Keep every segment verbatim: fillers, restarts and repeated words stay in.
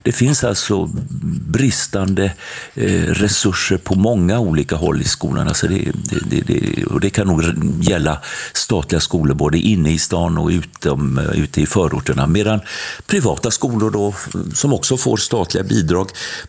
Det finns alltså bristande eh, resurser på många olika håll i skolan. Alltså det, det, det, och det kan nog gälla statliga skolor både inne i stan och utom, ute i förorterna. Medan privata skolor då, som också får statliga bidrag,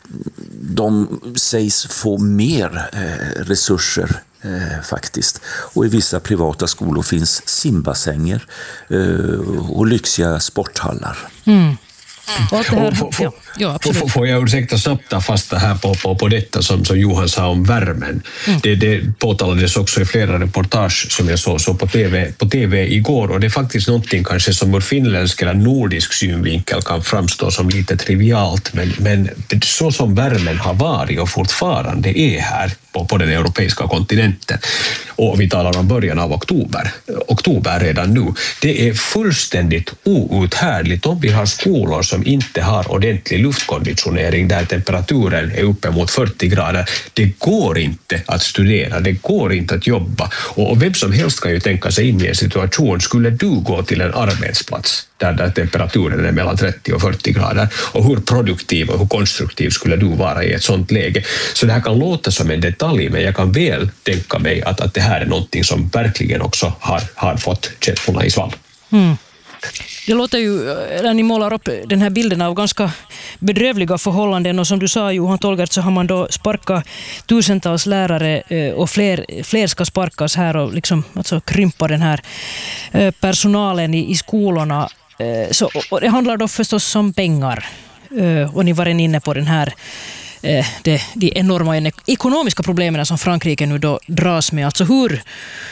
de sägs få mer eh, resurser. Eh, faktiskt. Och i vissa privata skolor finns simbassänger eh, och lyxiga sporthallar. Mm. Och det här, och får, ja, ja, får, får jag ursäkta snabbt ta fasta här på, på, på detta som, som Johan sa om värmen. Mm. Det, det påtalades också i flera reportage som jag såg så på, TV, på TV igår, och det är faktiskt någonting kanske som ur finländsk eller nordisk synvinkel kan framstå som lite trivialt, men, men så som värmen har varit och fortfarande är här på, på den europeiska kontinenten, och vi talar om början av oktober, oktober redan nu, det är fullständigt outhärdligt om vi har skolor som inte har ordentlig luftkonditionering där temperaturen är uppe mot fyrtio grader. Det går inte att studera, det går inte att jobba. Och, och vem som helst kan ju tänka sig in i en situation, skulle du gå till en arbetsplats där, där temperaturen är mellan trettio och fyrtio grader, och hur produktiv och hur konstruktiv skulle du vara i ett sånt läge? Så det här kan låta som en detalj, men jag kan väl tänka mig att, att det här är någonting som verkligen också har, har fått känslorna i svall. Mm. Det låter ju, när ni målar upp den här bilden av ganska bedrövliga förhållanden, och som du sa Johan Tolgert, så har man då sparkat tusentals lärare och fler, fler ska sparkas här och liksom, alltså krympa den här personalen i, i skolorna. Så, och det handlar då förstås om pengar, och ni var inne på den här de, de enorma ekonomiska problemen som Frankrike nu då dras med. Alltså hur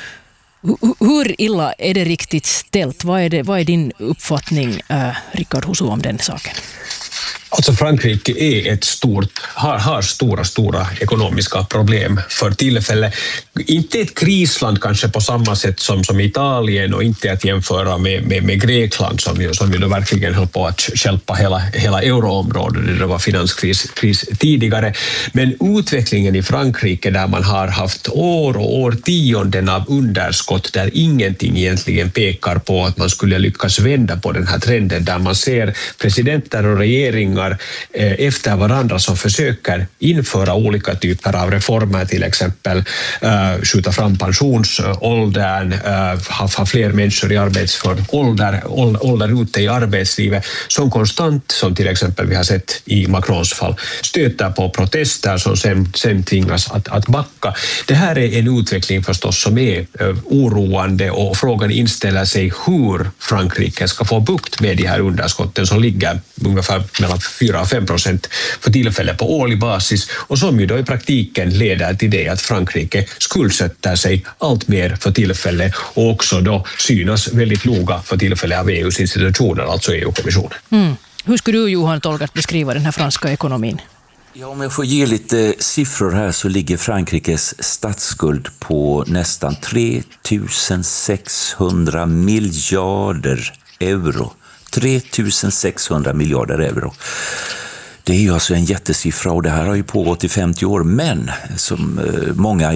Hur illa är det riktigt ställt? Vad är, det, vad är din uppfattning, äh, Rickard Husu, om den saken? Alltså Frankrike är ett stort, har, har stora, stora ekonomiska problem för tillfället. Inte ett krisland kanske på samma sätt som, som Italien, och inte att jämföra med, med, med Grekland som ju, som ju då verkligen höll på att hjälpa hela, hela euroområdet när det var finanskris kris tidigare. Men utvecklingen i Frankrike där man har haft år och årtionden av underskott där ingenting egentligen pekar på att man skulle lyckas vända på den här trenden, där man ser presidenter och regeringar efter varandra som försöker införa olika typer av reformer, till exempel uh, skjuta fram pensionsåldern, uh, ha, ha fler människor i arbetsför ålder, ålder ute i arbetslivet, som konstant, som till exempel vi har sett i Macrons fall, stöter på protester som sen, sen tvingas att, att backa. Det här är en utveckling förstås som är uh, oroande, och frågan inställer sig hur Frankrike ska få bukt med de här underskotten som ligger ungefär mellan fyra till fem procent för tillfället på årlig basis, och som ju då i praktiken leder till det att Frankrike skuldsätter sig allt mer för tillfället, och också då synas väldigt noga för tillfället av E U:s institutioner, alltså E U-kommissionen. Mm. Hur skulle du, Johan Tolgert, beskriva den här franska ekonomin? Ja, om jag får ge lite siffror här, så ligger Frankrikes statsskuld på nästan tre tusen sexhundra miljarder euro. tre tusen sexhundra miljarder euro. Det är ju alltså en jättesiffra, och det här har ju pågått i femtio år, men som många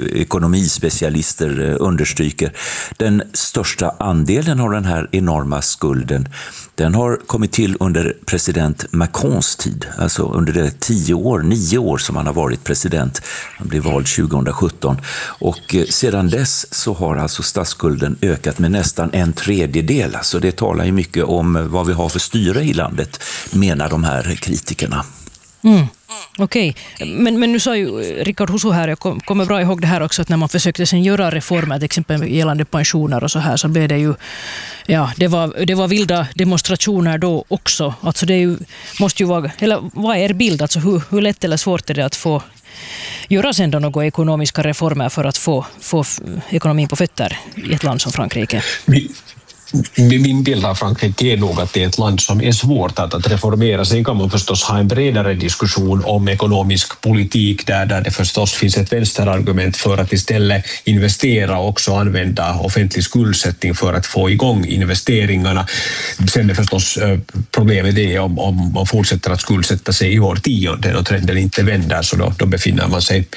ekonomispecialister understryker, den största andelen av den här enorma skulden, den har kommit till under president Macrons tid, alltså under de tio år, nio år som han har varit president. Han blev vald tjugohundrasjutton, och sedan dess så har alltså statsskulden ökat med nästan en tredjedel. Alltså det talar ju mycket om vad vi har för styre i landet, menar de här kritikerna. Mm. Okej, okay. men, men nu sa ju Rickard Husu här, jag kom, kommer bra ihåg det här också, att när man försökte sen göra reformer, till exempel gällande pensioner och så här, så blev det ju, ja, det var, det var vilda demonstrationer då också. Alltså det är ju, måste ju vara, eller vad är er bild, alltså hur, hur lätt eller svårt är det att få göra sen då några ekonomiska reformer för att få, få ekonomin på fötter i ett land som Frankrike? Vi Min bild av Frankrike är nog att det är ett land som är svårt att, att reformera. Sen kan man förstås ha en bredare diskussion om ekonomisk politik där, där det förstås finns ett vänsterargument för att istället investera och också använda offentlig skuldsättning för att få igång investeringarna. Sen är förstås problemet det om, om man fortsätter att skuldsätta sig i årtionden och trenden inte vänder, så då, då befinner man sig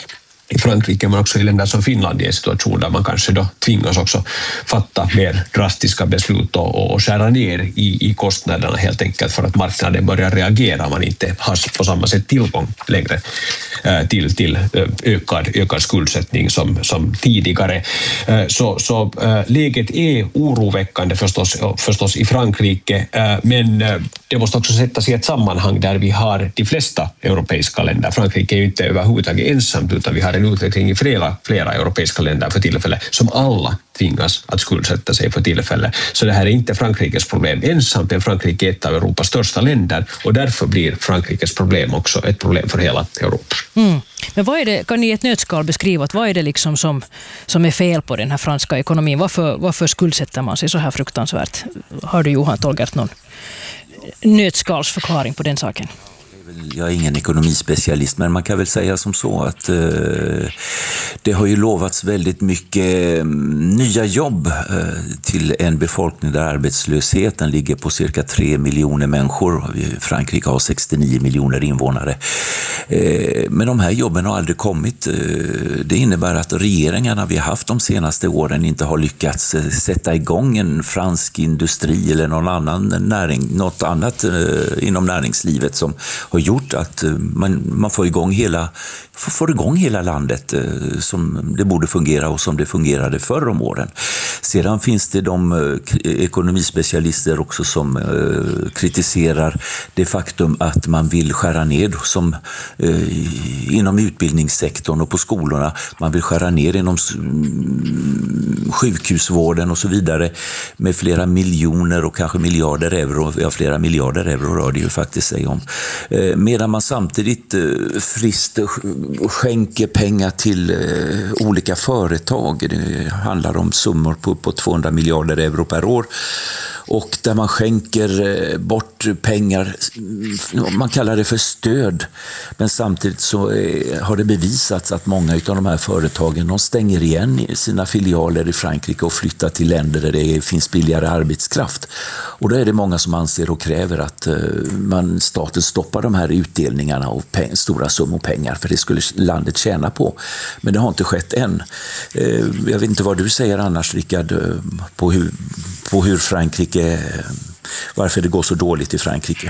i Frankrike men också i länder som Finland i en situation där man kanske då tvingas också fatta mer drastiska beslut och, och skära ner i, i kostnaderna helt enkelt för att marknaden börjar reagera. Man inte har på samma sätt tillgång längre eh, till, till ökad, ökad skuldsättning som, som tidigare. Eh, så så eh, läget är oroväckande förstås, förstås i Frankrike eh, men eh, det måste också sättas i ett sammanhang där vi har de flesta europeiska länder. Frankrike är ju inte överhuvudtaget ensamt utan vi har en utveckling i flera, flera europeiska länder för tillfället som alla tvingas att skuldsätta sig för tillfället. Så det här är inte Frankrikes problem ensamt, men Frankrike är ett av Europas största länder och därför blir Frankrikes problem också ett problem för hela Europa. Mm. Men vad är det, kan ni i ett nötskal beskriva, vad är det liksom som, som är fel på den här franska ekonomin? Varför, varför skuldsätter man sig så här fruktansvärt? Har du, Johan Tolgert, någon nötskalsförklaring på den saken? Jag är ingen ekonomispecialist, men man kan väl säga som så att eh, det har ju lovats väldigt mycket eh, nya jobb eh, till en befolkning där arbetslösheten ligger på cirka tre miljoner människor. Frankrike har sextionio miljoner invånare. Eh, men de här jobben har aldrig kommit. Eh, det innebär att regeringarna vi har haft de senaste åren inte har lyckats eh, sätta igång en fransk industri eller någon annan näring, något annat eh, inom näringslivet som har gjort att man, man får igång hela får igång hela landet som det borde fungera och som det fungerade förr om åren. Sedan finns det de ekonomispecialister också som eh, kritiserar det faktum att man vill skära ner som eh, inom utbildningssektorn och på skolorna. Man vill skära ner inom sjukhusvården och så vidare med flera miljoner och kanske miljarder euro. Ja, flera miljarder euro rör det ju faktiskt sig om. Eh, medan man samtidigt eh, frist skänker pengar till eh, olika företag. Det handlar om summor på, på tvåhundra miljarder euro per år. Och där man skänker bort pengar, man kallar det för stöd. Men samtidigt så har det bevisats att många av de här företagen de stänger igen sina filialer i Frankrike och flyttar till länder där det finns billigare arbetskraft. Och då är det många som anser och kräver att man, staten stoppar de här utdelningarna och peng, stora summor pengar, för det skulle landet tjäna på. Men det har inte skett än. Jag vet inte vad du säger annars, Rickard, på hur, på hur Frankrike, varför det går så dåligt i Frankrike.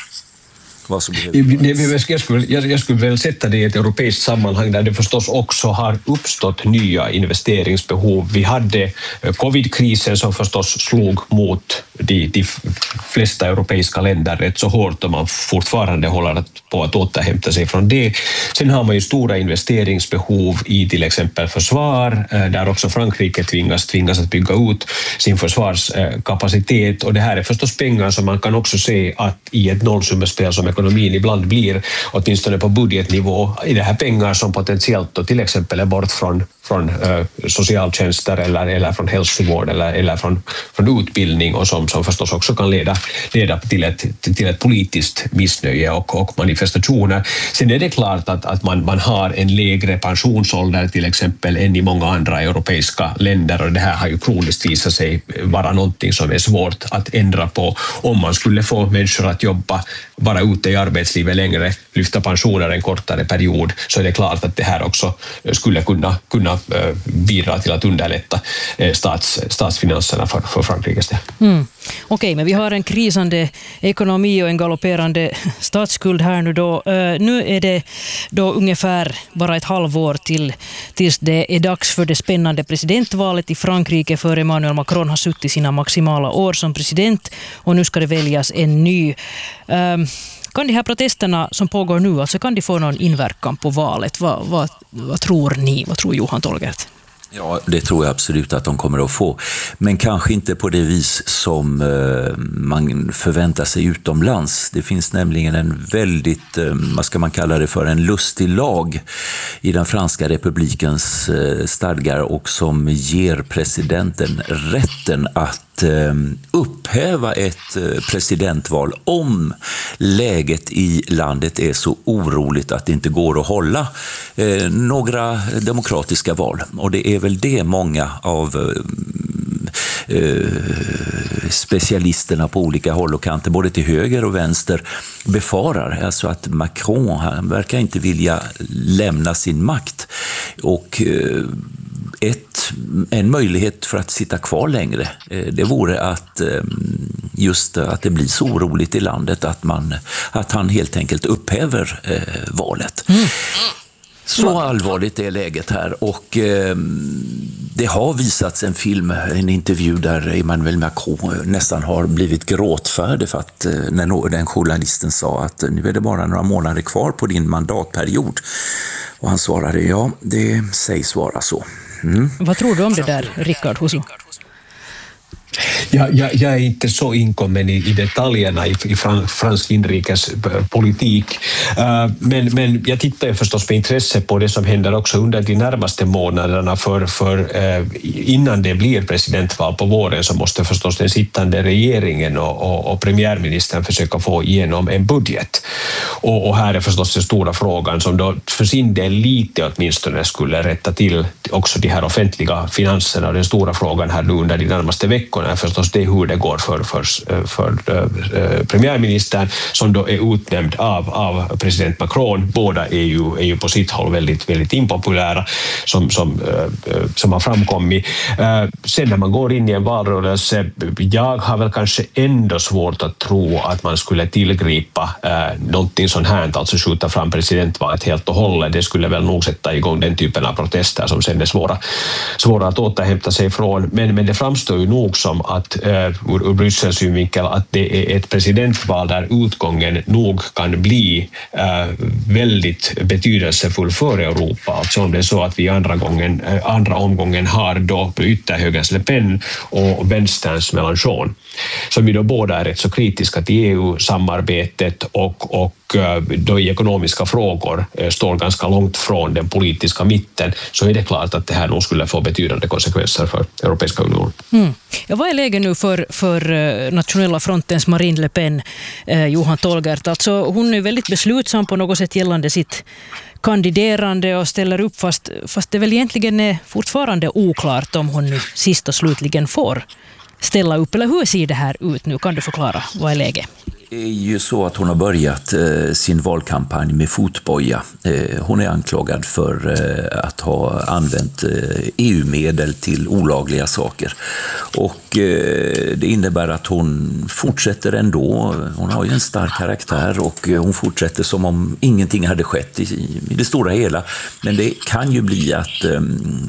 Vad som jag, skulle, jag, jag skulle väl sätta det i ett europeiskt sammanhang där det förstås också har uppstått nya investeringsbehov. Vi hade covidkrisen som förstås slog mot de, de flesta europeiska länder rätt så hårt och man fortfarande håller på att återhämta sig från det. Sen har man ju stora investeringsbehov i till exempel försvar, där också Frankrike tvingas, tvingas att bygga ut sin försvarskapacitet, och det här är förstås pengar som man kan också se att i ett nollsummespel som ekonomin ibland blir, åtminstone på budgetnivå, i det här pengar som potentiellt då till exempel är bort från, från uh, socialtjänster eller, eller från hälsovård eller, eller från, från utbildning och som, som förstås också kan leda, leda till, ett, till ett politiskt missnöje och, och manifestationer. Sen är det klart att, att man, man har en lägre pensionsålder till exempel än i många andra europeiska länder, och det här har ju kroniskt visat sig vara någonting som är svårt att ändra på. Om man skulle få människor att jobba, vara ute i arbetslivet längre, lyfta pensioner en kortare period, så är det klart att det här också skulle kunna, kunna bidra till att underlätta stats, statsfinanserna för, för Frankrikes del. Mm. Okej, okay, men vi har en krisande ekonomi och en galopperande statsskuld här nu då. Uh, nu är det då ungefär bara ett halvår till tills det är dags för det spännande presidentvalet i Frankrike, för Emmanuel Macron har suttit sina maximala år som president och nu ska det väljas en ny. Uh, Kan de här protesterna som pågår nu, alltså kan de få någon inverkan på valet? Vad, vad, vad tror ni? Vad tror Johan Tolgert? Ja, det tror jag absolut att de kommer att få. Men kanske inte på det vis som eh, man förväntar sig utomlands. Det finns nämligen en väldigt, eh, vad ska man kalla det för, en lustig lag i den franska republikens eh, stadgar och som ger presidenten rätten att upphäva ett presidentval om läget i landet är så oroligt att det inte går att hålla eh, några demokratiska val. Och det är väl det många av eh, specialisterna på olika håll och kanter, både till höger och vänster, befarar. Alltså att Macron, han verkar inte vilja lämna sin makt. Och eh, ett, en möjlighet för att sitta kvar längre, eh, det vore att eh, just att det blir så oroligt i landet att, man, att han helt enkelt upphäver eh, valet. Mm. Så allvarligt är läget här, och eh, det har visats en film, en intervju där Emmanuel Macron nästan har blivit gråtfärdig för att eh, när den journalisten sa att nu är det bara några månader kvar på din mandatperiod, och han svarade ja, det sägs vara så. Mm. Vad tror du om det där, Rickard Huslo? Jag, jag, jag är inte så inkommen i, i detaljerna i, i frans, fransk inrikespolitik, uh, men, men jag tittar ju förstås med intresse på det som händer också under de närmaste månaderna, för, för uh, innan det blir presidentval på våren så måste förstås den sittande regeringen och, och, och premiärministern försöka få igenom en budget. Och, och här är förstås den stora frågan som då för sin del lite åtminstone skulle rätta till också de här offentliga finanserna, och den stora frågan här nu under de närmaste veckorna är förstås det hur det går för, för, för äh, premiärministern som då är utnämnd av, av president Macron. Båda är ju, är ju på sitt håll väldigt, väldigt impopulära som, som, äh, som har framkommit. Äh, sen när man går in i en valrörelse, jag har väl kanske ändå svårt att tro att man skulle tillgripa äh, någonting sånt här, alltså skjuta fram presidentvalet helt och hållet. Det skulle väl nog sätta igång den typen av protester som sen är svåra, svåra att återhämta sig från. Men, men det framstår ju nog som att uh, ur, ur Bryssels synvinkel att det är ett presidentval där utgången nog kan bli uh, väldigt betydelsefull för Europa. Alltså om det är så att vi andra, gången, uh, andra omgången har då ytterhögerns Le Pen och vänsterns Mélenchon, som ju då båda är rätt så kritiska till E U-samarbetet och, och då i ekonomiska frågor står ganska långt från den politiska mitten, så är det klart att det här nog skulle få betydande konsekvenser för Europeiska unionen. Mm. Ja, vad är läget nu för, för nationella frontens Marine Le Pen, eh, Johan Tolgert? Alltså, hon är väldigt beslutsam på något sätt gällande sitt kandiderande och ställer upp, fast, fast det väl egentligen är fortfarande oklart om hon nu sist och slutligen får ställa upp. Eller hur ser det här ut nu? Kan du förklara? Vad är läget? Det är ju så att hon har börjat eh, sin valkampanj med fotboja. Eh, hon är anklagad för eh, att ha använt eh, E U-medel till olagliga saker. Och eh, det innebär att hon fortsätter ändå. Hon har ju en stark karaktär och eh, hon fortsätter som om ingenting hade skett i, i det stora hela. Men det kan ju bli att eh,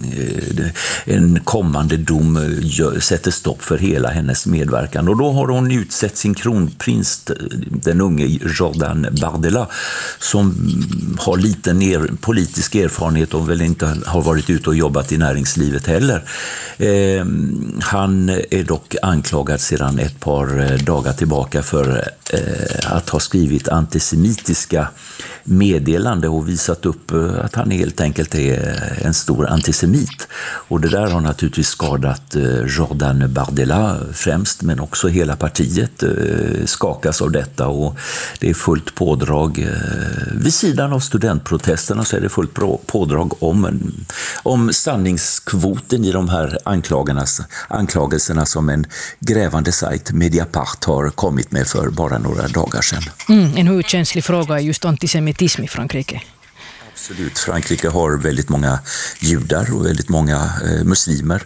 en kommande dom gör, sätter stopp för hela hennes medverkan. Och då har hon utsett sin kronprins, den unge Jordan Bardella, som har liten er, politisk erfarenhet och väl inte har varit ute och jobbat i näringslivet heller. Eh, han är dock anklagad sedan ett par dagar tillbaka för eh, att ha skrivit antisemitiska meddelande och visat upp att han helt enkelt är en stor antisemit. Och det där har naturligtvis skadat Jordan Bardella främst, men också hela partiet skakas av detta, och det är fullt pådrag vid sidan av studentprotesterna, så är det fullt pådrag om, om sanningskvoten i de här anklagelserna som en grävande sajt, Mediapart, har kommit med för bara några dagar sedan. Mm, en hurkänslig fråga är just antisemitism i Frankrike. Absolut. Frankrike har väldigt många judar och väldigt många eh, muslimer.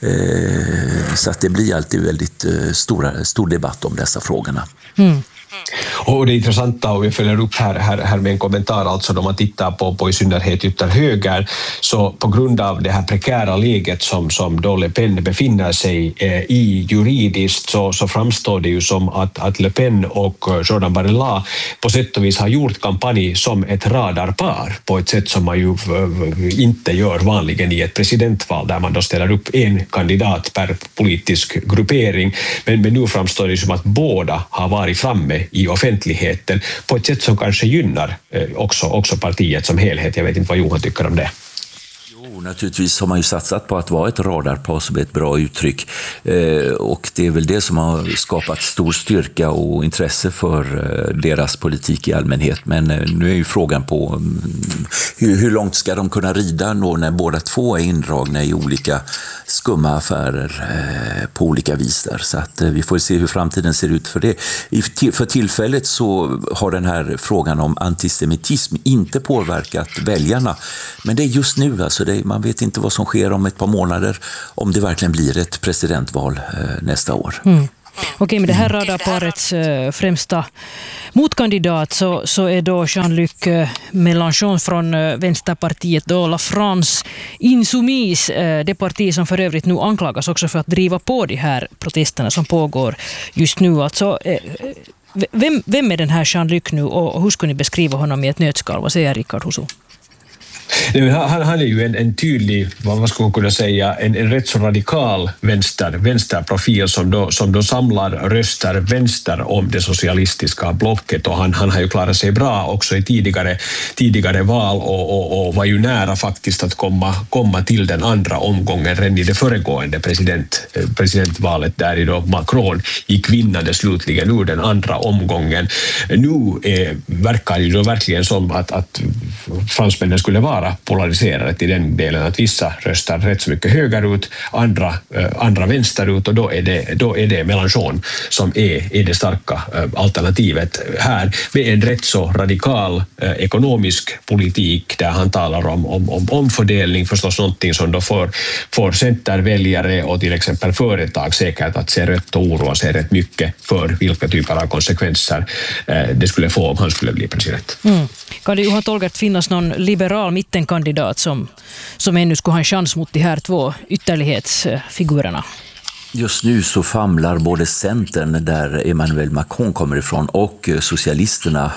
Eh, så att det blir alltid väldigt eh, stora, stor debatt om dessa frågorna. Mm. Och det är intressanta, och vi följer upp här, här, här med en kommentar, alltså då man tittar på, på i synnerhet ytterhöger, så på grund av det här prekära läget som, som då Le Pen befinner sig eh, i juridiskt, så, så framstår det ju som att, att Le Pen och Jordan Bardella på sätt och vis har gjort kampanj som ett radarpar på ett sätt som man ju uh, inte gör vanligen i ett presidentval, där man då ställer upp en kandidat per politisk gruppering, men, men nu framstår det som att båda har varit framme i offentligheten på ett sätt som kanske gynnar eh, också, också partiet som helhet. Jag vet inte vad Johan tycker om det. Jo, Naturligtvis har man ju satsat på att vara ett radarpar som är ett bra uttryck. Eh, och det är väl det som har skapat stor styrka och intresse för eh, deras politik i allmänhet. Men eh, nu är ju frågan på mm, hur, hur långt ska de kunna rida då när båda två är indragna i olika skumma affärer eh, på olika vis där. Så att eh, vi får se hur framtiden ser ut för det. I, för tillfället så har den här frågan om antisemitism inte påverkat väljarna. Men det är just nu, alltså det, man vet inte vad som sker om ett par månader, om det verkligen blir ett presidentval eh, nästa år. Mm. Okej, med det här radarparets eh, främsta motkandidat så, så är då Jean-Luc eh, Mélenchon från eh, Vänsterpartiet, då La France Insoumise, eh, det parti som för övrigt nu anklagas också för att driva på de här protesterna som pågår just nu. Alltså, eh, vem, vem är den här Jean-Luc nu och hur skulle ni beskriva honom i ett nötskal? Vad säger Rickard Husu? Han, han är ju en, en tydlig, vad ska man kunna säga, en, en rätt så radikal vänster, vänsterprofil som då, som då samlar röster vänster om det socialistiska blocket, och han, han har ju klarat sig bra också i tidigare, tidigare val och, och, och var ju nära faktiskt att komma, komma till den andra omgången redan i det föregående president, presidentvalet där i då Macron gick vinnande slutligen ur den andra omgången. Nu är, verkar det ju då verkligen som att, att fransmännen skulle vara polariserade till den delen att vissa röstar rätt så mycket högerut, andra, eh, andra vänsterut, och då är det, då är det Mélenchon som är, är det starka eh, alternativet här med en rätt så radikal eh, ekonomisk politik där han talar om, om, om omfördelning, förstås någonting som då får, får centerväljare och till exempel företag säkert att se rätt och oroa sig rätt mycket för vilka typer av konsekvenser eh, det skulle få om han skulle bli president. Mm. Kan det Johan Tolgert finnas någon liberal mittenkandidat som, som ännu skulle ha en chans mot de här två ytterlighetsfigurerna? Just nu så famlar både Centern, där Emmanuel Macron kommer ifrån, och socialisterna.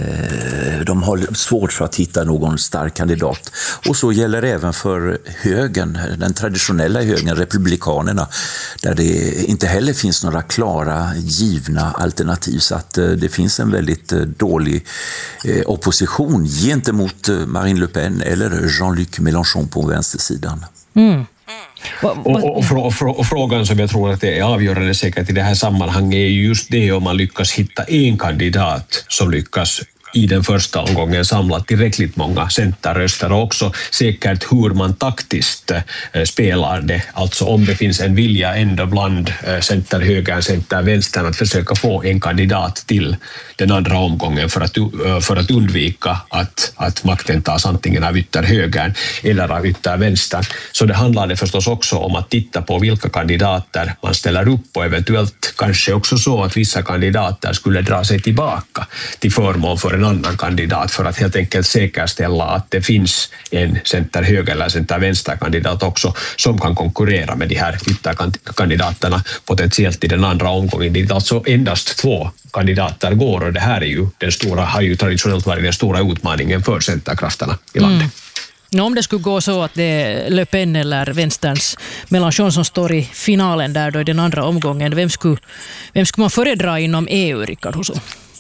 Eh, de har svårt för att hitta någon stark kandidat. Och så gäller det även för högern, den traditionella högern, republikanerna, där det inte heller finns några klara, givna alternativ. Så att eh, det finns en väldigt eh, dålig eh, opposition gentemot eh, Marine Le Pen eller Jean-Luc Mélenchon på vänstersidan. Mm. Och, och, och, och, och frågan som jag tror att det är avgörande säkert i det här sammanhanget är just det om man lyckas hitta en kandidat som lyckas i den första omgången samlat tillräckligt många centerröster, och också säkert hur man taktiskt eh, spelar det. Alltså om det finns en vilja ändå bland eh, centerhögern, centervänstern att försöka få en kandidat till den andra omgången för att, uh, för att undvika att, att makten tas antingen av ytterhögern eller av yttervänstern. Så det handlar det förstås också om att titta på vilka kandidater man ställer upp, och eventuellt kanske också så att vissa kandidater skulle dra sig tillbaka till förmån för en annan kandidat för att helt enkelt säkerställa att det finns en center-höger eller center-vänsterkandidat också som kan konkurrera med de här ytterkandidaterna potentiellt i den andra omgången. Det är alltså endast två kandidater går, och det här är ju den stora, har ju traditionellt varit den stora utmaningen för centerkrafterna i landet. Mm. No, om det skulle gå så att det är Le Pen eller vänsterns Mélenchon som står i finalen där då i den andra omgången, vem skulle, vem skulle man föredra inom E U, Rickard Husu?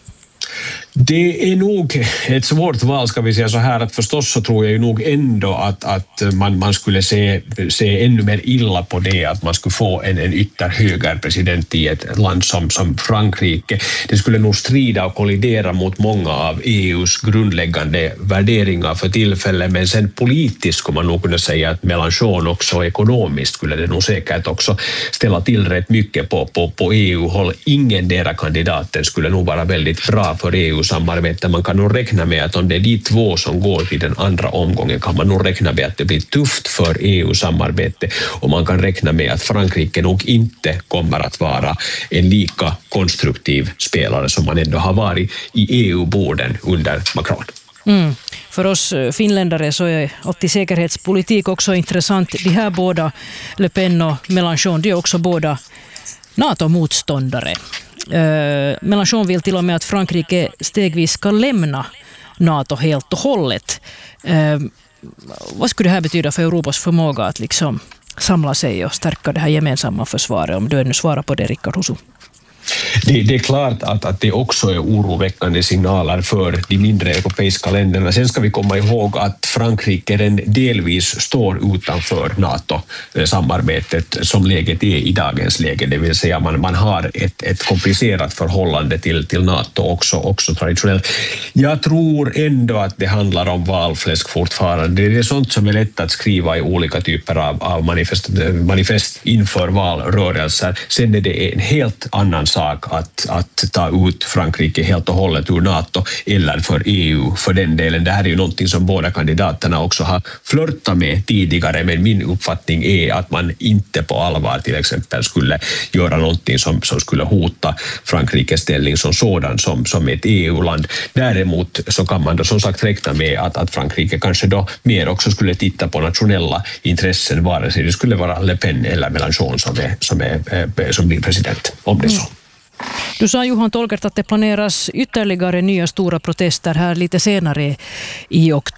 Det är nog ett svårt val, ska vi säga så här, att förstås så tror jag ju nog ändå att, att man, man skulle se, se ännu mer illa på det att man skulle få en, en ytterhögerpresident i ett land som, som Frankrike. Det skulle nog strida och kollidera mot många av E U:s grundläggande värderingar för tillfället, men sen politiskt skulle man nog kunna säga att Mélenchon också ekonomiskt skulle det nog säkert också ställa till rätt mycket på, på, på E U-håll. Ingen dera kandidaten skulle nog vara väldigt bra för E U-samarbete. Man kan nog räkna med att om det är de två som går till den andra omgången kan man nog räkna med att det blir tufft för E U-samarbete, och man kan räkna med att Frankrike nog inte kommer att vara en lika konstruktiv spelare som man ändå har varit i E U-borden under Macron. Mm. För oss finländare så är alltid säkerhetspolitik också intressant. De här båda, Le Pen och Mélenchon, de är också båda NATO-motståndare. Uh, Mélenchon vill till och med att Frankrike stegvis ska lämna NATO helt och hållet. Uh, vad skulle det här betyda för Europas förmåga att liksom samla sig och stärka det här gemensamma försvaret? Om du ännu svarar på det, Rickard Husu. Det, det är klart att, att det också är oroväckande signaler för de mindre europeiska länderna. Sen ska vi komma ihåg att Frankrike den delvis står utanför NATO-samarbetet som läget är i dagens läge. Det vill säga man, man har ett, ett komplicerat förhållande till, till NATO också, också traditionellt. Jag tror ändå att det handlar om valfläsk fortfarande. Det är sånt som är lätt att skriva i olika typer av, av manifest, manifest inför valrörelser. Sen är det en helt annan sak att, att ta ut Frankrike helt och hållet ur NATO eller för E U för den delen. Det här är ju någonting som båda kandidaterna också har flörtat med tidigare, men min uppfattning är att man inte på allvar till exempel skulle göra någonting som, som skulle hota Frankrikes ställning som sådan som, som ett E U-land. Däremot så kan man då som sagt räkna med att, att Frankrike kanske då mer också skulle titta på nationella intressen, vare sig det skulle vara Le Pen eller Mélenchon som, är, som, är, som blir president, om det är så. Du sa Johan Tolgert att det planeras ytterligare nya stora protester här lite senare i oktober.